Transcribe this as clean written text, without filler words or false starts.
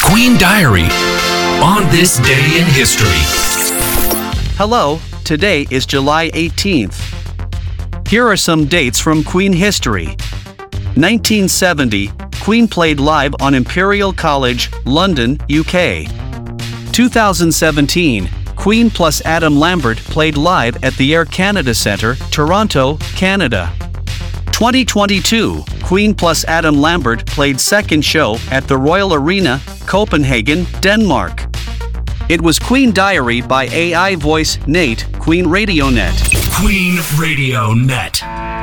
Queen Diary on this day in history. Hello, today is July 18th. Here are some dates from Queen history. 1970, Queen played live on Imperial College, London, UK. 2017, Queen plus Adam Lambert played live at the Air Canada Centre, Toronto, Canada. 2022, Queen plus Adam Lambert played second show at the Royal Arena, Copenhagen, Denmark. It was Queen Diary by AI voice Nate, Queen Radio Net. Queen Radio Net.